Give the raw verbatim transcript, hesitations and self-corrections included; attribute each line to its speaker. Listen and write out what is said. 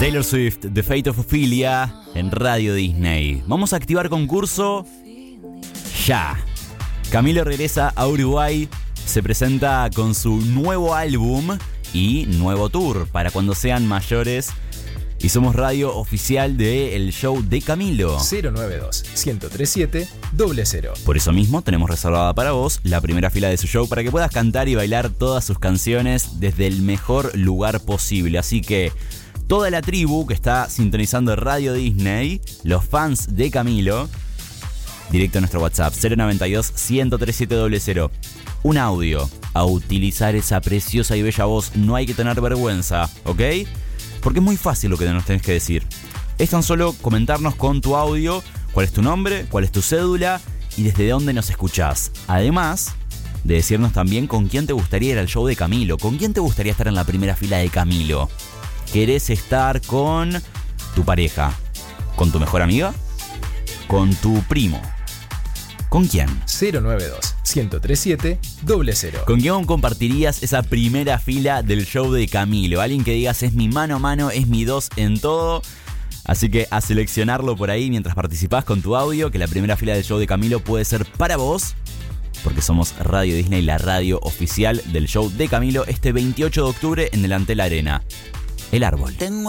Speaker 1: Taylor Swift, The Fate of Ophelia, en Radio Disney. Vamos a activar concurso ya. Camilo regresa a Uruguay, se presenta con su nuevo álbum y nuevo tour para cuando sean mayores. Y somos radio oficial del show de Camilo.
Speaker 2: cero nueve dos, uno cero tres siete, cero cero.
Speaker 1: Por eso mismo tenemos reservada para vos la primera fila de su show para que puedas cantar y bailar todas sus canciones desde el mejor lugar posible. Así que toda la tribu que está sintonizando Radio Disney, los fans de Camilo, directo a nuestro WhatsApp cero noventa y dos, uno cero tres siete cero cero. Un audio a utilizar esa preciosa y bella voz. No hay que tener vergüenza, ¿ok? Porque es muy fácil lo que nos tenés que decir. Es tan solo comentarnos con tu audio cuál es tu nombre, cuál es tu cédula y desde dónde nos escuchás. Además de decirnos también con quién te gustaría ir al show de Camilo, con quién te gustaría estar en la primera fila de Camilo. ¿Querés estar con tu pareja? ¿Con tu mejor amiga? ¿Con tu primo? ¿Con quién?
Speaker 2: cero nueve dos, uno cero tres siete, cero cero.
Speaker 1: ¿Con quién compartirías esa primera fila del show de Camilo? Alguien que digas es mi mano a mano, es mi dos en todo. Así que a seleccionarlo por ahí mientras participás con tu audio, que la primera fila del show de Camilo puede ser para vos, porque somos Radio Disney, la radio oficial del show de Camilo, este veintiocho de octubre en Delantel Arena. El árbol. Tengo